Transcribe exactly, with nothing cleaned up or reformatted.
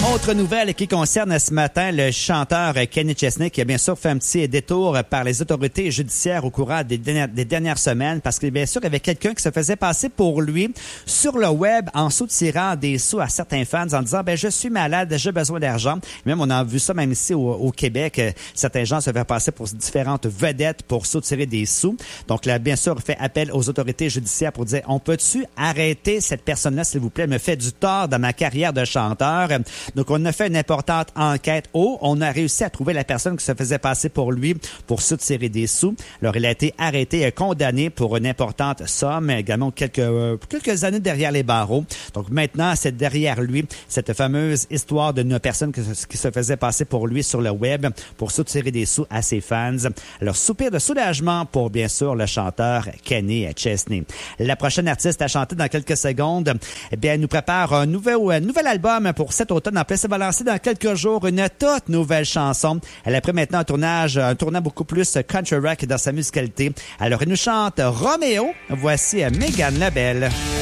Autre nouvelle qui concerne ce matin le chanteur Kenny Chesney qui a bien sûr fait un petit détour par les autorités judiciaires au courant des dernières, des dernières semaines parce que bien sûr il y avait quelqu'un qui se faisait passer pour lui sur le web en soutirant des sous à certains fans en disant ben je suis malade, j'ai besoin d'argent. Même on a vu ça même ici au, au Québec, certains gens se faisaient passer pour différentes vedettes pour soutirer des sous. Donc là bien sûr fait appel aux autorités judiciaires pour dire on peut-tu arrêter cette personne-là s'il vous plaît, elle me fait du tort dans ma carrière de chanteur. Donc, on a fait une importante enquête. Oh, on a réussi à trouver la personne qui se faisait passer pour lui pour soutirer des sous. Alors, il a été arrêté et condamné pour une importante somme, également quelques, euh, quelques années derrière les barreaux. Donc, maintenant, c'est derrière lui cette fameuse histoire d'une personne qui, qui se faisait passer pour lui sur le web pour soutirer des sous à ses fans. Alors, soupir de soulagement pour, bien sûr, le chanteur Kenny Chesney. La prochaine artiste à chanter dans quelques secondes, eh bien, elle nous prépare un nouvel, un nouvel album pour cet automne. En plus, elle va lancer dans quelques jours une toute nouvelle chanson. Elle a pris maintenant un tournage, un tournant beaucoup plus country rock dans sa musicalité. Alors, elle nous chante Roméo. Voici Mégane Labelle.